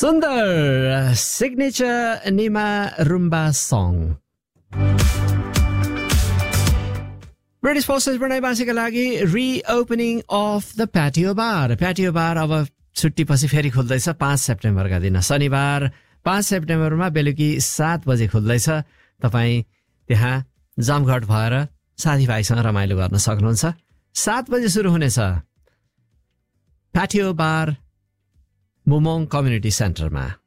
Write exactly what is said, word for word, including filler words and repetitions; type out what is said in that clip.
सुन्दर signature Nima Rumba song British forces प्रणयवासीका लागि रिओपनिङ of the प्याटियो बार प्याटियो बार अब छुट्टीपछि फेरि खुल्दैछ पाँच सेप्टेम्बरका दिन शनिबार पाँच सेप्टेम्बरमा बेलुकी सात बजे खुल्दैछ। तपाईँ त्यहाँ जमघट भएर साथीभाइसँग रमाइलो गर्न सक्नुहुन्छ। सात बजे सुरु हुनेछ प्याटियो बार मुमोङ कम्युनिटी सेन्टरमा।